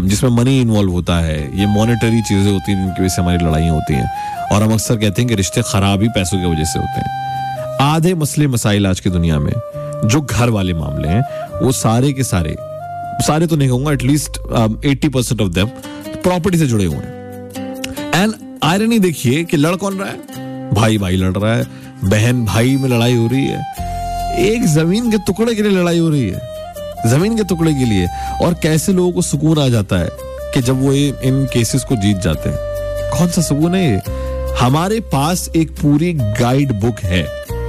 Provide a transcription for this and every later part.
जिसमें money involve होता है, ये मॉनेटरी चीजें होती हैं जिनकी वजह से हमारी लड़ाइयाँ होती हैं, और हम अक्सर कहते हैं कि रिश्ते खराब ही पैसों की वजह से होते हैं। आधे मसले मसाइल आज की दुनिया में जो घर वाले मामले हैं वो सारे के सारे तो नहीं कहूंगा, एटलीस्ट 80% ऑफ देम प्रॉपर्टी से जुड़े हुए हैं। एंड आयरनी देखिए कि लड़ कौन रहा है, भाई लड़ रहा है, बहन भाई में लड़ाई हो रही है, एक जमीन के टुकड़े के लिए लड़ाई हो रही है, जमीन के टुकड़े के लिए। और कैसे लोगों को सुकून आ जाता है कि जब वो इन केसेस को जीत जाते हैं। कौन सा सुकून है ये? हमारे पास एक पूरी गाइड बुक है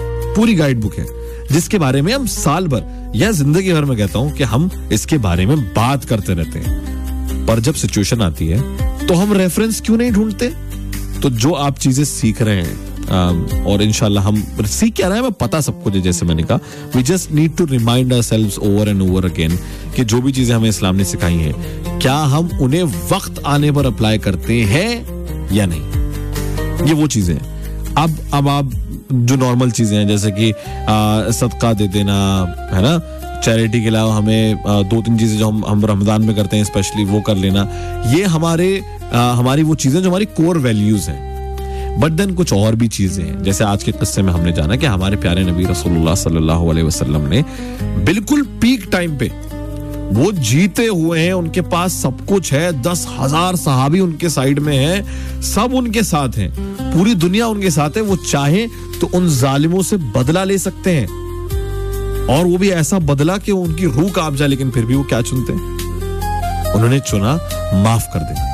जिसके बारे में हम साल भर या जिंदगी भर में कहता हूं कि हम इसके बारे में बात करते रहते हैं, पर जब सिचुएशन आती है तो हम रेफरेंस क्यों नहीं ढूंढते? तो जो आप चीजें सीख रहे हैं और इंशाल्लाह हम सीख क्या रहे हैं, मैं पता सबको, जैसे मैंने कहा, we just need to remind ourselves over and over again कि जो भी चीजें हमें इस्लाम ने सिखाई हैं, क्या हम उन्हें वक्त आने पर अप्लाई करते हैं या नहीं। ये वो चीजें हैं। अब आप जो नॉर्मल चीजें हैं जैसे कि सदका दे देना, है ना, चैरिटी के अलावा हमें 2-3 चीजें जो हम रमजान में करते हैं स्पेशली वो कर लेना, ये हमारी वो चीजें जो हमारी कोर वैल्यूज हैं। बट देन कुछ और भी चीजें हैं, जैसे आज के किस्से में हमने जाना कि हमारे प्यारे नबी रसूलुल्लाह सल्लल्लाहु अलैहि वसल्लम ने बिल्कुल पीक टाइम पे वो जीते हुए हैं, उनके पास सब कुछ है, 10,000 सहाबी उनके साइड में हैं, सब उनके साथ हैं, पूरी दुनिया उनके साथ है। वो चाहे तो उन जालिमों से बदला ले सकते हैं, और वो भी ऐसा बदला कि उनकी रूह कांप जाए, लेकिन फिर भी वो क्या चुनते हैं? उन्होंने चुना माफ कर देना।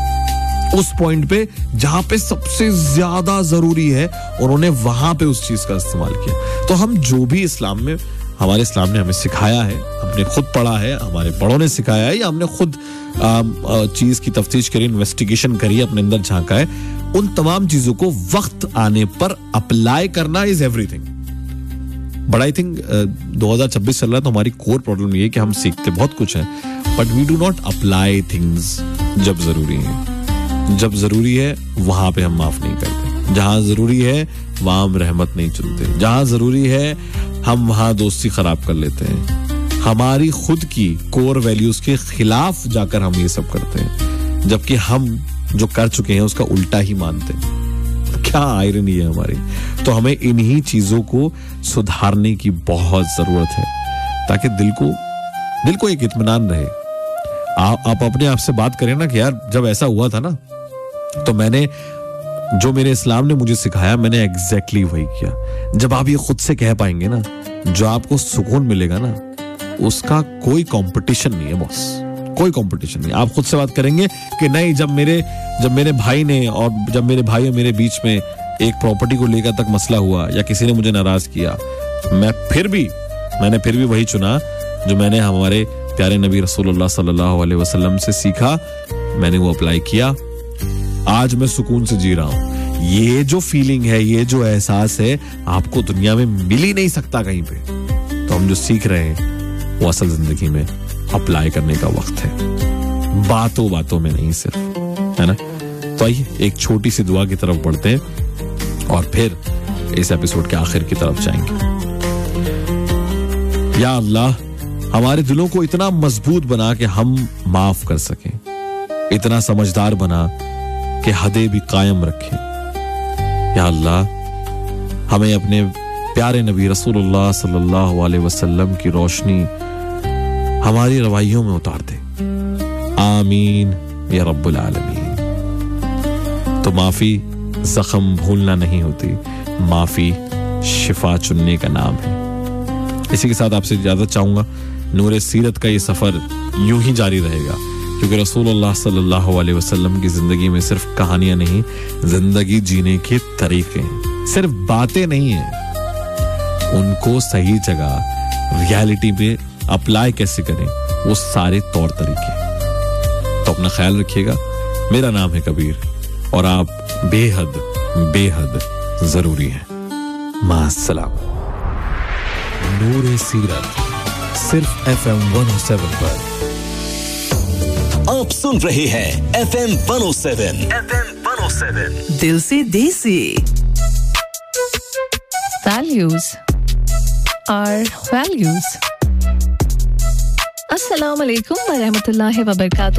उस पॉइंट पे जहां पे सबसे ज्यादा जरूरी है, उन्होंने वहां पे उस चीज का इस्तेमाल किया। तो हम जो भी हमारे इस्लाम ने हमें सिखाया है, हमने खुद पढ़ा है, हमारे बड़ों ने सिखाया है, या हमने खुद चीज की तफ्तीश करी, इन्वेस्टिगेशन करी, अपने अंदर झांका है, उन तमाम चीजों को वक्त आने पर अप्लाई करना is everything. But I think 2026 चल रहा है, तो हमारी कोर प्रॉब्लम ये है कि हम सीखते बहुत कुछ है, but we do not apply things जब जरूरी है। जब जरूरी है वहां पे हम माफ नहीं करते, जहां जरूरी है वहां हम रहमत नहीं चुनते, जहां जरूरी है हम वहां दोस्ती खराब कर लेते हैं, हमारी खुद की कोर वैल्यूज के खिलाफ जाकर हम ये सब करते हैं, जबकि हम जो कर चुके हैं उसका उल्टा ही मानते हैं। तो क्या आयरनी है हमारी। तो हमें इन्हीं चीजों को सुधारने की बहुत जरूरत है, ताकि दिल को एक इत्मीनान रहे। आप अपने आप से बात करें ना कि यार जब ऐसा हुआ था ना, तो जो मेरे इस्लाम ने मुझे सिखाया, मैंने एग्जैक्टली वही किया। जब आप ये खुद से कह पाएंगे ना, जो आपको सुकून मिलेगा ना, उसका कोई कंपटीशन नहीं है बॉस, कोई कंपटीशन नहीं। आप खुद से बात करेंगे कि नहीं, जब मेरे भाई ने और जब मेरे भाई और मेरे बीच में एक प्रॉपर्टी को लेकर तक मसला हुआ, या किसी ने मुझे नाराज किया, मैंने फिर भी वही चुना जो मैंने हमारे प्यारे नबी रसूलुल्लाह सल्लल्लाहु अलैहि वसल्लम से सीखा, मैंने वो अप्लाई किया। आज मैं सुकून से जी रहा हूं। ये जो फीलिंग है, ये जो एहसास है, आपको दुनिया में मिल ही नहीं सकता कहीं पे। तो हम जो सीख रहे हैं वो असल जिंदगी में अप्लाई करने का वक्त है, बातों में नहीं सिर्फ, है ना। तो आइए एक छोटी सी दुआ की तरफ बढ़ते हैं और फिर इस एपिसोड के आखिर की तरफ जाएंगे। या अल्लाह, हमारे दिलों को इतना मजबूत बना कि हम माफ कर सकें, इतना समझदार बना कि हदें भी कायम रखें। या अल्लाह, हमें अपने प्यारे नबी रसूलुल्लाह सल्लल्लाहु अलैहि वसल्लम की रोशनी हमारी रवैयों में उतार दे। आमीन या रब्बुल आलमीन। तो माफी जख्म भूलना नहीं होती, माफी शिफा चुनने का नाम है। इसी के साथ आपसे इजाजत चाहूंगा। नूरे सीरत का ये सफर यूं ही जारी रहेगा, क्योंकि रसूलुल्लाह सल्लल्लाहु अलैहि वसल्लम की जिंदगी में सिर्फ कहानियां नहीं, जिंदगी जीने के तरीके हैं। सिर्फ बातें नहीं है, उनको सही जगह रियलिटी पे अप्लाई कैसे करें, वो सारे तौर तरीके। तो अपना ख्याल रखिएगा। मेरा नाम है कबीर और आप बेहद बेहद जरूरी हैं। मास्सलाम। नूरे सीरत सिर्फ FM 107 पर। आप सुन रहे हैं FM 107। दिल से देसी। Values are values. अस्सलाम वालेकुम व रहमतुल्लाहि व बरकातुहू।